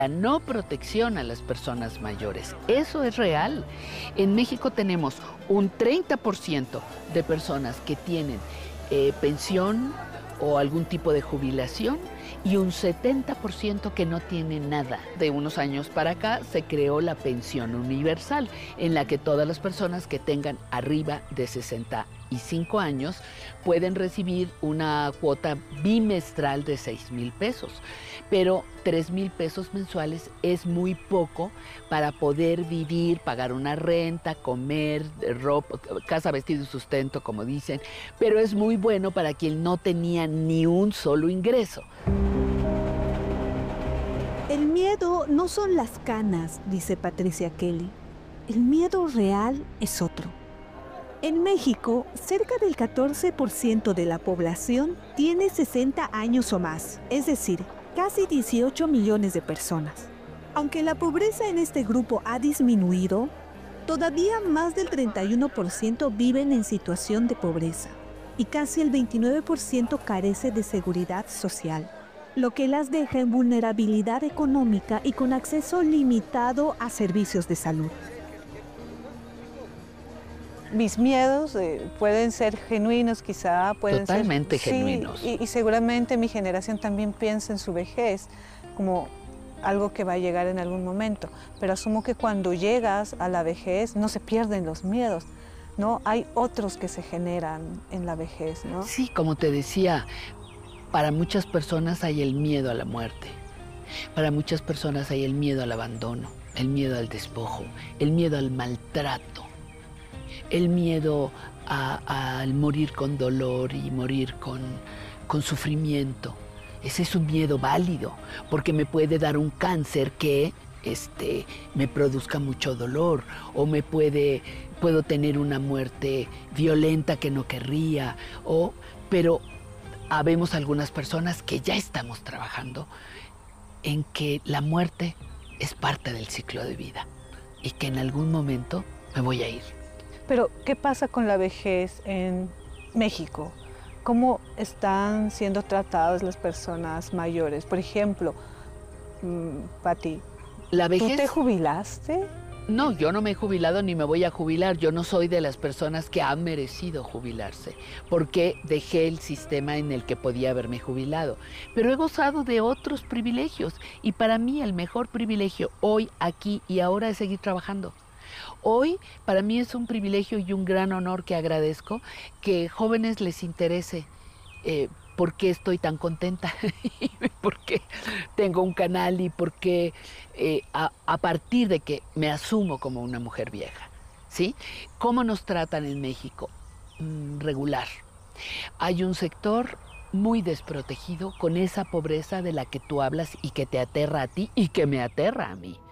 no protección a las personas mayores. Eso es real. En México tenemos un 30% de personas que tienen pensión o algún tipo de jubilación y un 70% que no tienen nada. De unos años para acá se creó la pensión universal, en la que todas las personas que tengan arriba de 65 años pueden recibir una cuota bimestral de 6,000 pesos. Pero 3,000 pesos mensuales es muy poco para poder vivir, pagar una renta, comer, ropa, casa, vestido y sustento, como dicen, pero es muy bueno para quien no tenía ni un solo ingreso. El miedo no son las canas, dice Patricia Kelly. El miedo real es otro. En México, cerca del 14% de la población tiene 60 años o más, es decir, casi 18 millones de personas. Aunque la pobreza en este grupo ha disminuido, todavía más del 31% viven en situación de pobreza y casi el 29% carece de seguridad social, lo que las deja en vulnerabilidad económica y con acceso limitado a servicios de salud. Mis miedos pueden ser genuinos, quizá pueden Totalmente ser, genuinos. Sí, y seguramente mi generación también piensa en su vejez como algo que va a llegar en algún momento. Pero asumo que cuando llegas a la vejez no se pierden los miedos, ¿no? Hay otros que se generan en la vejez, ¿no? Sí, como te decía, para muchas personas hay el miedo a la muerte. Para muchas personas hay el miedo al abandono, el miedo al despojo, el miedo al maltrato. El miedo al morir con dolor y morir con sufrimiento. Ese es un miedo válido, porque me puede dar un cáncer que me produzca mucho dolor, o puedo tener una muerte violenta que no querría, pero habemos algunas personas que ya estamos trabajando en que la muerte es parte del ciclo de vida y que en algún momento me voy a ir. Pero, ¿qué pasa con la vejez en México? ¿Cómo están siendo tratadas las personas mayores? Por ejemplo, Pati, ¿tú te jubilaste? No, yo no me he jubilado ni me voy a jubilar. Yo no soy de las personas que han merecido jubilarse, porque dejé el sistema en el que podía haberme jubilado. Pero he gozado de otros privilegios y para mí el mejor privilegio hoy, aquí y ahora es seguir trabajando. Hoy para mí es un privilegio y un gran honor que agradezco que jóvenes les interese por qué estoy tan contenta, por qué tengo un canal y por qué a partir de que me asumo como una mujer vieja, ¿sí? ¿Cómo nos tratan en México? Regular. Hay un sector muy desprotegido con esa pobreza de la que tú hablas y que te aterra a ti y que me aterra a mí.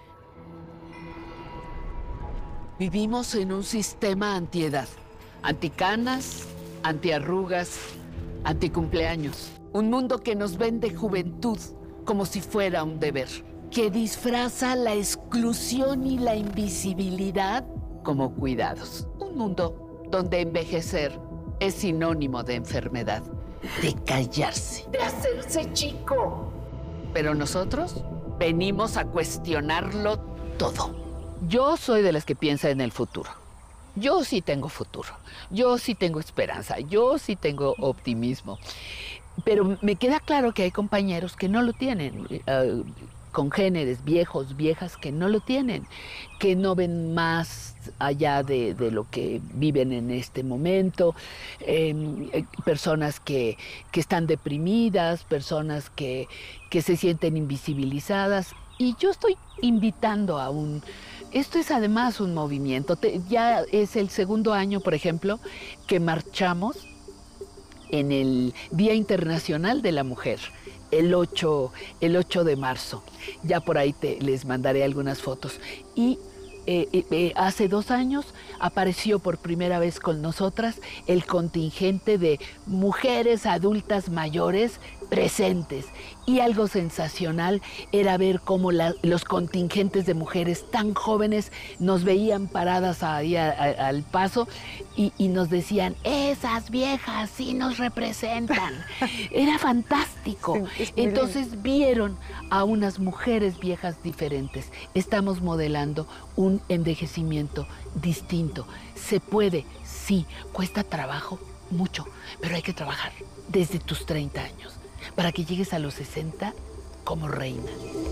Vivimos en un sistema antiedad, anticanas, antiarrugas, anticumpleaños. Un mundo que nos vende juventud como si fuera un deber, que disfraza la exclusión y la invisibilidad como cuidados. Un mundo donde envejecer es sinónimo de enfermedad, de callarse, de hacerse chico. Pero nosotros venimos a cuestionarlo todo. Yo soy de las que piensa en el futuro. Yo sí tengo futuro. Yo sí tengo esperanza. Yo sí tengo optimismo. Pero me queda claro que hay compañeros que no lo tienen, congéneres, viejos, viejas que no lo tienen, que no ven más allá de lo que viven en este momento, personas que están deprimidas, personas que se sienten invisibilizadas. Y yo estoy invitando a esto es además un movimiento. Ya es el segundo año, por ejemplo, que marchamos en el Día Internacional de la Mujer, el 8 de marzo. Ya por ahí les mandaré algunas fotos. Y hace 2 años apareció por primera vez con nosotras el contingente de mujeres adultas mayores presentes. Y algo sensacional era ver cómo los contingentes de mujeres tan jóvenes nos veían paradas ahí al paso y nos decían, esas viejas sí nos representan. Era fantástico. Sí, Entonces vieron a unas mujeres viejas diferentes. Estamos modelando un envejecimiento distinto. Se puede, sí, cuesta trabajo, mucho, pero hay que trabajar desde tus 30 años para que llegues a los 60 como reina.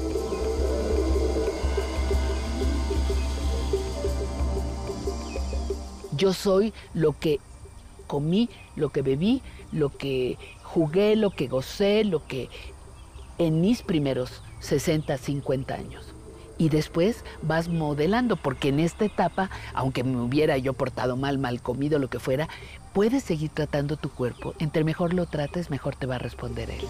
Yo soy lo que comí, lo que bebí, lo que jugué, lo que gocé, lo que en mis primeros 60, 50 años. Y después vas modelando, porque en esta etapa, aunque me hubiera yo portado mal comido, lo que fuera, puedes seguir tratando tu cuerpo. Entre mejor lo trates, mejor te va a responder él.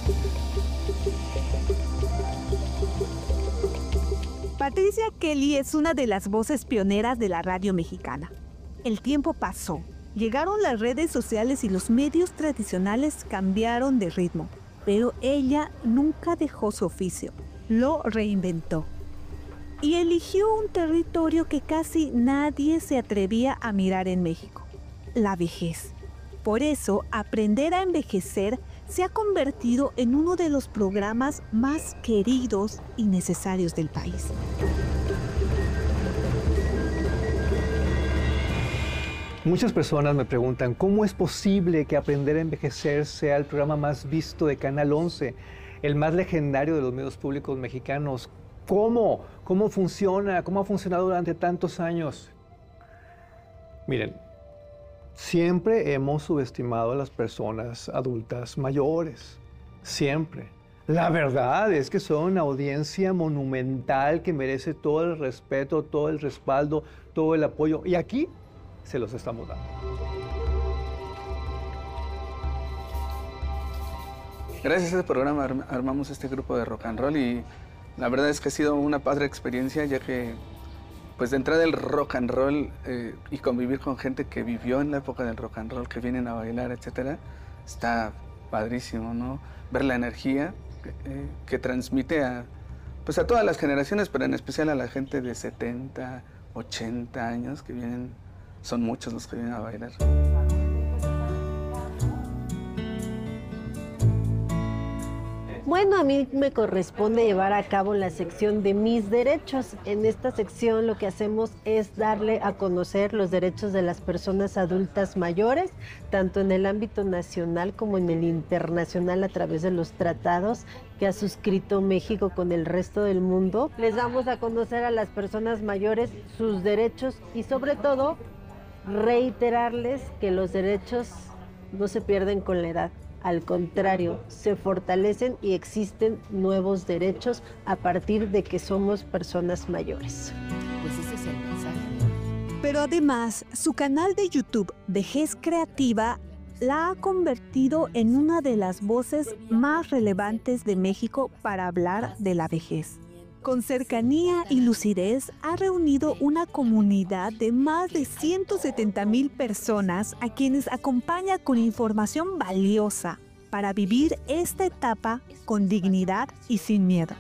Patricia Kelly es una de las voces pioneras de la radio mexicana. El tiempo pasó, llegaron las redes sociales y los medios tradicionales cambiaron de ritmo, pero ella nunca dejó su oficio, lo reinventó. Y eligió un territorio que casi nadie se atrevía a mirar en México, la vejez. Por eso, Aprender a Envejecer se ha convertido en uno de los programas más queridos y necesarios del país. Muchas personas me preguntan, ¿cómo es posible que Aprender a Envejecer sea el programa más visto de Canal 11, el más legendario de los medios públicos mexicanos? ¿Cómo? ¿Cómo funciona? ¿Cómo ha funcionado durante tantos años? Miren, siempre hemos subestimado a las personas adultas mayores. Siempre. La verdad es que son una audiencia monumental que merece todo el respeto, todo el respaldo, todo el apoyo. Y aquí se los estamos dando. Gracias a este programa armamos este grupo de rock and roll y la verdad es que ha sido una padre experiencia, ya que pues de entrada el rock and roll y convivir con gente que vivió en la época del rock and roll, que vienen a bailar, etcétera, está padrísimo, ¿no? Ver la energía que transmite pues a todas las generaciones, pero en especial a la gente de 70, 80 años que vienen, son muchos los que vienen a bailar. Bueno, a mí me corresponde llevar a cabo la sección de mis derechos. En esta sección lo que hacemos es darle a conocer los derechos de las personas adultas mayores, tanto en el ámbito nacional como en el internacional a través de los tratados que ha suscrito México con el resto del mundo. Les damos a conocer a las personas mayores sus derechos y sobre todo reiterarles que los derechos no se pierden con la edad. Al contrario, se fortalecen y existen nuevos derechos a partir de que somos personas mayores. Pues ese es el mensaje. Pero además, su canal de YouTube, Vejez Creativa, la ha convertido en una de las voces más relevantes de México para hablar de la vejez. Con cercanía y lucidez ha reunido una comunidad de más de 170,000 personas a quienes acompaña con información valiosa para vivir esta etapa con dignidad y sin miedo.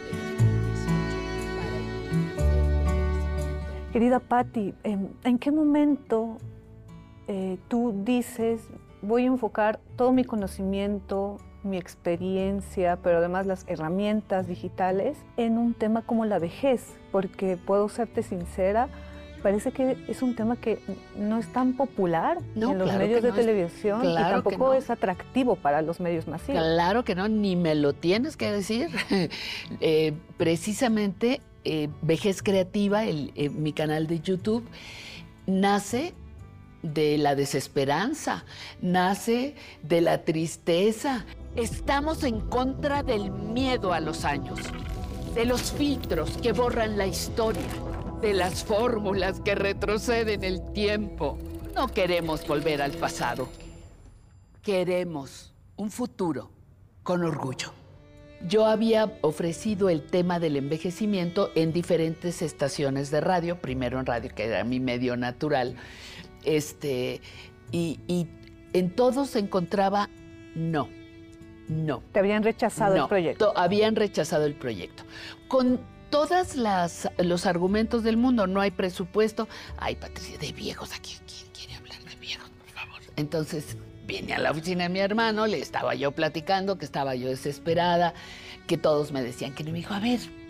Querida Patti, ¿en qué momento tú dices, voy a enfocar todo mi conocimiento, mi experiencia, pero además las herramientas digitales en un tema como la vejez? Porque puedo serte sincera, parece que es un tema que no es tan popular en los medios de televisión y tampoco es atractivo para los medios masivos. Claro que no, ni me lo tienes que decir. Precisamente Vejez Creativa, mi canal de YouTube, nace de la desesperanza, nace de la tristeza. Estamos en contra del miedo a los años, de los filtros que borran la historia, de las fórmulas que retroceden el tiempo. No queremos volver al pasado. Queremos un futuro con orgullo. Yo había ofrecido el tema del envejecimiento en diferentes estaciones de radio, primero en radio, que era mi medio natural, y en todos se encontraba no. No. Te habían rechazado el proyecto. Habían rechazado el proyecto. Con todos los argumentos del mundo, no hay presupuesto. Ay, Patricia, de viejos, aquí, ¿quién quiere hablar de viejos, por favor? Entonces vine a la oficina de mi hermano, le estaba yo platicando, que estaba yo desesperada, que todos me decían que no. Me dijo, a ver,